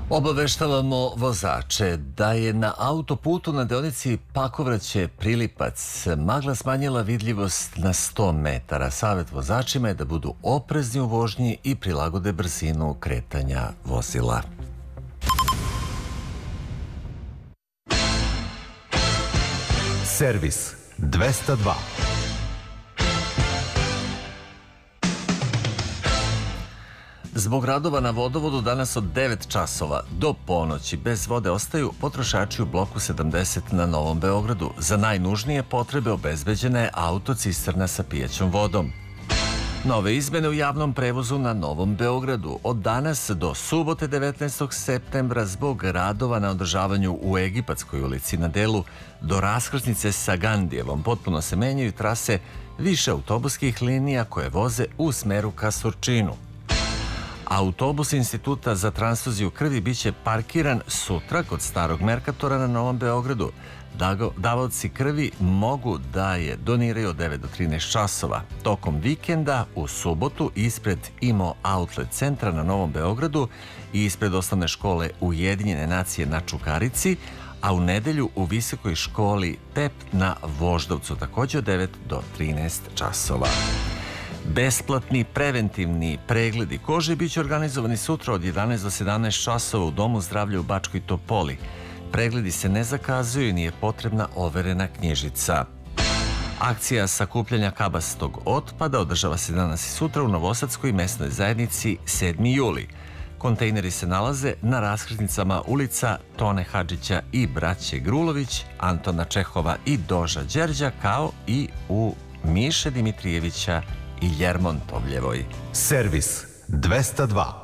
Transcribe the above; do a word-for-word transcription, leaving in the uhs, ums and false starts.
Obaveštavamo vozače da je na autoputu na deonici Pakovraće-Prilipac magla smanjila vidljivost na sto metara. Savet vozačima je da budu oprezni u vožnji i prilagode brzinu kretanja vozila. Servis dvesta dva. Zbog radova na vodovodu danas od devet časova do ponoći bez vode ostaju potrošači u bloku sedamdeset na Novom Beogradu. Za najnužnije potrebe obezbeđena je autocisterna sa pijaćom vodom. Nove izmene u javnom prevozu na Novom Beogradu. Od danas do subote devetnaestog septembra zbog radova na održavanju u Egipatskoj ulici na delu do raskrsnice sa Gandijevom potpuno se menjaju trase više autobuskih linija koje voze u smeru ka Surčinu. Autobus Instituta za transfuziju krvi biće parkiran sutra kod starog Merkatora na Novom Beogradu. Davaoci krvi mogu da je doniraju od devet do trinaest časova. Tokom vikenda u subotu ispred Imo Outlet centra na Novom Beogradu i ispred osnovne škole Ujedinjene nacije na Čukarici, a u nedelju u visokoj školi P E P na Voždovcu također od devet do trinaest časova. Besplatni preventivni pregledi kože biće organizovani sutra od jedanaest do sedamnaest časova u Domu zdravlja u Bačkoj Topoli. Pregledi se ne zakazuju i nije potrebna overena knjižica. Akcija sakupljanja kabastog otpada održava se danas i sutra u Novosadskoj mesnoj zajednici sedmi juli. Kontejneri se nalaze na raskrsnicama ulica Tone Hadžića i braće Grulović, Antona Čehova i Doža Đerđa, kao i u Miše Dimitrijevića i Ljermontovljevoj. Servis dvesta dva.